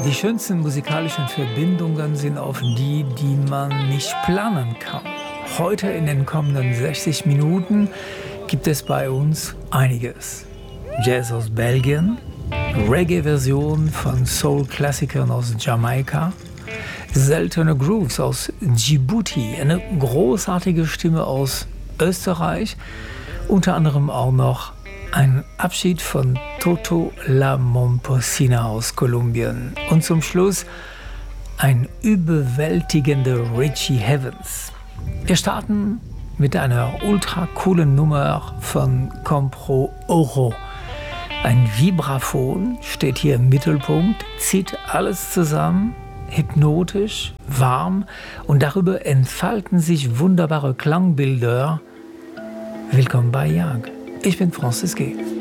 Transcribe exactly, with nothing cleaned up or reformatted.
Die schönsten musikalischen Verbindungen sind oft die, die man nicht planen kann. Heute in den kommenden sechzig Minuten gibt es bei uns einiges. Jazz aus Belgien, Reggae-Version von Soul-Klassikern aus Jamaika, seltene Grooves aus Djibouti, eine großartige Stimme aus Österreich, unter anderem auch noch ein Abschied von Toto La Momposina aus Kolumbien und zum Schluss ein überwältigender Richie Havens. Wir starten mit einer ultra coolen Nummer von Compro Oro. Ein Vibraphon steht hier im Mittelpunkt, zieht alles zusammen, hypnotisch, warm und darüber entfalten sich wunderbare Klangbilder. Willkommen bei Jag. Ich bin Francis G.